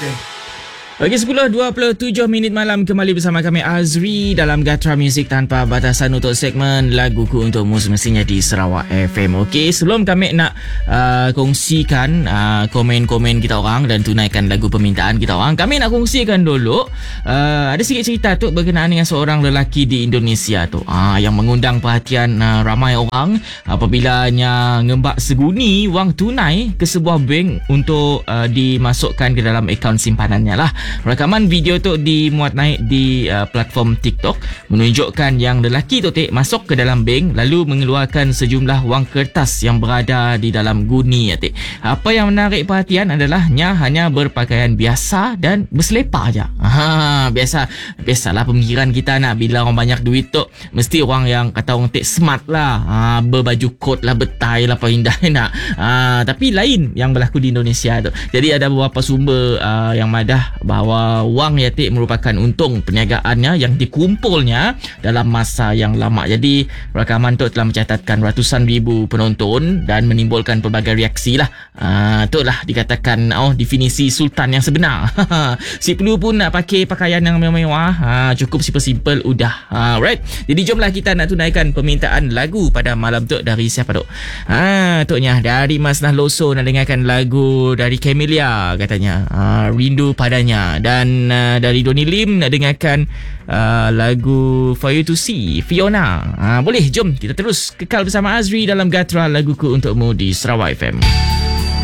Pagi 10.27 malam kembali bersama kami Azri dalam Gatra Music Tanpa Batasan untuk segmen Laguku Untukmu semestinya di Sarawak FM. Okey, sebelum kami nak kongsikan komen-komen kita orang dan tunaikan lagu permintaan kita orang, kami nak kongsikan dulu ada sikit cerita tu berkenaan dengan seorang lelaki di Indonesia tu yang mengundang perhatian ramai orang apabila ngembak seguni wang tunai ke sebuah bank untuk dimasukkan ke dalam akaun simpanannya lah. Rakaman video tu dimuat naik di platform TikTok menunjukkan yang lelaki tu masuk ke dalam bank lalu mengeluarkan sejumlah wang kertas yang berada di dalam guni. Apa yang menarik perhatian adalah hanya berpakaian biasa dan berselipar je. Biasalah pemikiran kita nak bila orang banyak duit tu mesti orang yang kata orang smart lah, berbaju kot lah, betai lah, indah nak. Tapi lain yang berlaku di Indonesia tu. Jadi ada beberapa sumber yang madah bahawa wang yatik merupakan untung perniagaannya yang dikumpulnya dalam masa yang lama. Jadi rakaman tu telah mencatatkan ratusan ribu penonton dan menimbulkan pelbagai reaksi lah. Itulah dikatakan definisi sultan yang sebenar. Si perlu pun nak pakai pakaian yang mewah-mewah, cukup simple-simple udah. Right. Jadi jomlah kita nak tunaikan permintaan lagu pada malam tu. Dari siapa tu? Tuknya dari Mas Nahloso nak dengarkan lagu dari Camellia katanya, Rindu Padanya. Dan dari Donny Lim nak dengarkan lagu For You To See, Fiona. Boleh, jom kita terus kekal bersama Azri dalam Gatra Laguku Untukmu di Sarawak FM.